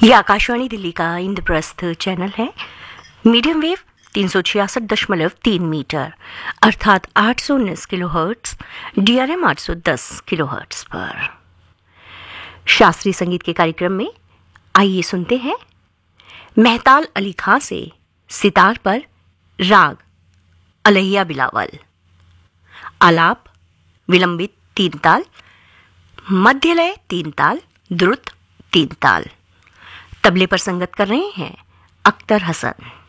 ये आकाशवाणी दिल्ली का इंद्रप्रस्थ चैनल है। मीडियम वेव 366.3 मीटर अर्थात 819 किलोहर्ट्ज, DRM 810 किलोहर्ट्ज पर। शास्त्रीय संगीत के कार्यक्रम में आइए सुनते हैं मेहताल अली खां से सितार पर राग अलैया बिलावल, आलाप विलंबित 3 ताल, मध्यलय 3 ताल, द्रुत 3 ताल। तबले पर संगत कर रहे हैं अख्तर हसन।